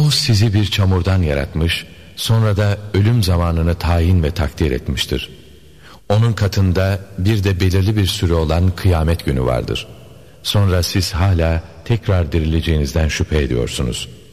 O sizi bir çamurdan yaratmış, sonra da ölüm zamanını tayin ve takdir etmiştir. Onun katında bir de belirli bir süre olan kıyamet günü vardır. Sonra siz hala tekrar dirileceğinizden şüphe ediyorsunuz.